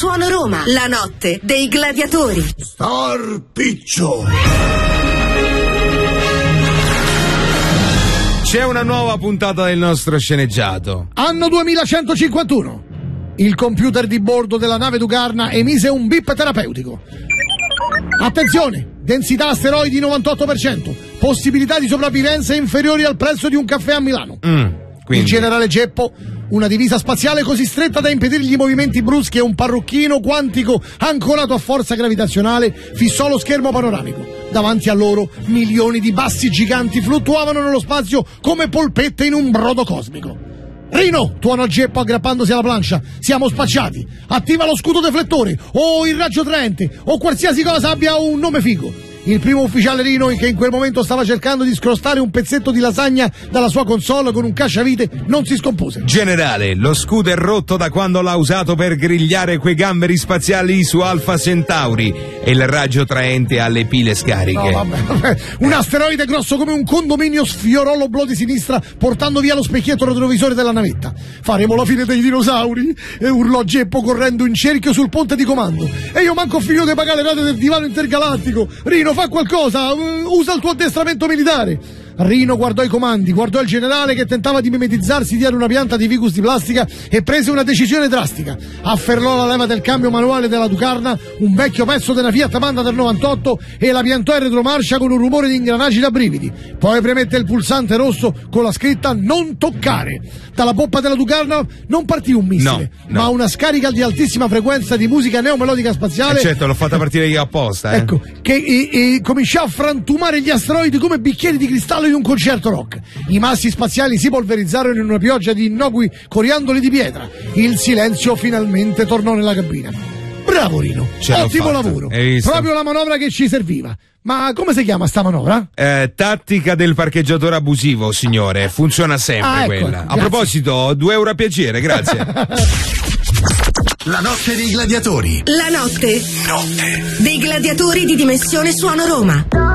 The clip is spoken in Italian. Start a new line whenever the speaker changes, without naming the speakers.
Suono Roma, la notte dei gladiatori.
Star Piccio.
C'è una nuova puntata del nostro sceneggiato.
Anno 2151. Il computer di bordo della nave Dugarna emise un bip terapeutico. Attenzione, densità asteroidi 98%, possibilità di sopravvivenza inferiori al prezzo di un caffè a Milano. Il generale Geppo, una divisa spaziale così stretta da impedirgli movimenti bruschi e un parrucchino quantico ancorato a forza gravitazionale, fissò lo schermo panoramico. Davanti a loro milioni di bassi giganti fluttuavano nello spazio come polpette in un brodo cosmico. Rino, tuonò Geppo aggrappandosi alla plancia, siamo spacciati. Attiva lo scudo deflettore, o il raggio traente, o qualsiasi cosa abbia un nome figo. Il primo ufficiale Rino, che in quel momento stava cercando di scrostare un pezzetto di lasagna dalla sua console con un cacciavite, non si scompose.
Generale, lo scudo è rotto da quando l'ha usato per grigliare quei gamberi spaziali su Alpha Centauri e il raggio traente ha le pile scariche.
No, vabbè. Un asteroide grosso come un condominio sfiorò l'oblò di sinistra portando via lo specchietto retrovisore della navetta. Faremo la fine dei dinosauri? E urlò Geppo correndo in cerchio sul ponte di comando. E io manco figlio di pagare le rate del divano intergalattico. Rino, fa qualcosa, usa il tuo addestramento militare. Rino guardò i comandi, guardò il generale che tentava di mimetizzarsi dietro una pianta di ficus di plastica e prese una decisione drastica. Afferrò la leva del cambio manuale della Ducarna, un vecchio pezzo della Fiat Panda del 98, e la piantò in retromarcia con un rumore di ingranaggi da brividi. Poi premette il pulsante rosso con la scritta non toccare. Dalla poppa della Ducarna non partì un missile, ma una scarica di altissima frequenza di musica neomelodica spaziale.
Certo, l'ho fatta partire io apposta.
Ecco, che cominciò a frantumare gli asteroidi come bicchieri di cristallo in un concerto rock. I massi spaziali si polverizzarono in una pioggia di innocui coriandoli di pietra. Il silenzio finalmente tornò nella cabina. Bravo Rino, ottimo lavoro. Proprio la manovra che ci serviva. Ma come si chiama sta manovra?
Tattica del parcheggiatore abusivo, signore. Funziona sempre quella.
Ecco,
a proposito, 2 euro a piacere, grazie.
La notte dei gladiatori.
La notte dei gladiatori di Dimensione Suono Roma.